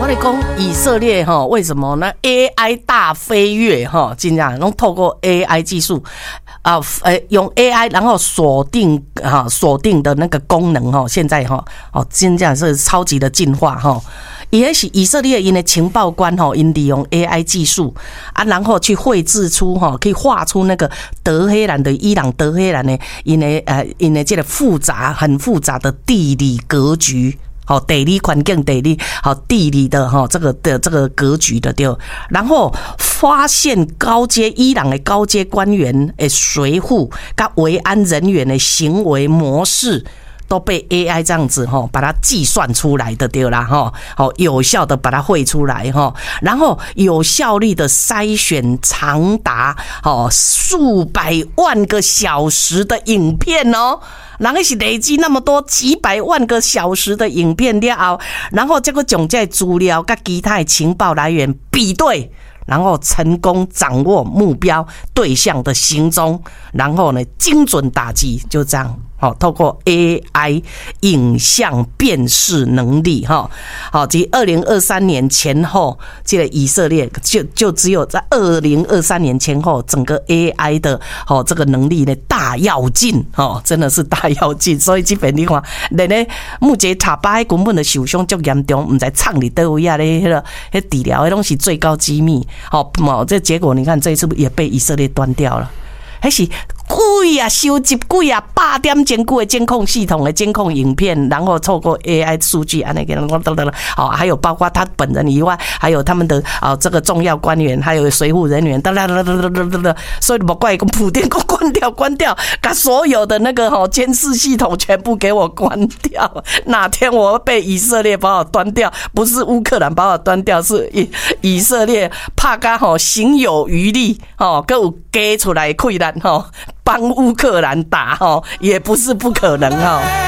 跟你讲，以色列为什么呢 ？AI 大飞跃真的拢透过 AI 技术用 AI 然后锁定的那个功能现在真的是超级的进化也是以色列因的情报官因利用 AI 技术然后去绘制出可以画出那个德黑兰的伊朗德黑兰的因的这个很复杂的地理格局。地理环境、地理的这个格局的对，然后发现伊朗的高阶官员的随扈跟维安人员的行为模式。都被 AI 这样子把它计算出来的对啦有效的把它绘出来然后有效率的筛选长达数百万个小时的影片然后是累积那么多几百万个小时的影片了后，然后这个将这资料跟其他的情报来源比对。然后成功掌握目标对象的行踪，然后呢精准打击，就这样。透过 AI 影像辨识能力即2023年前后，这个以色列就只有在2023年前后，整个 AI 的这个能力呢大跃进真的是大跃进。所以这边你看，连呢目前塔巴根本的受伤足严重，不知藏伫倒位啊咧，那治疗的东西最高机密。这结果你看这一次也被以色列端掉了，还是收集8点坚固的监控系统的监控影片，然后透过 AI 数据还有包括他本人以外，还有他们的这个重要官员，还有随扈人员，所以不怪普丁关掉，把所有的那个监视系统全部给我关掉。哪天我被以色列把我端掉，不是乌克兰把我端掉，是以色列怕行有余力还有加出来溃烂帮乌克兰打也不是不可能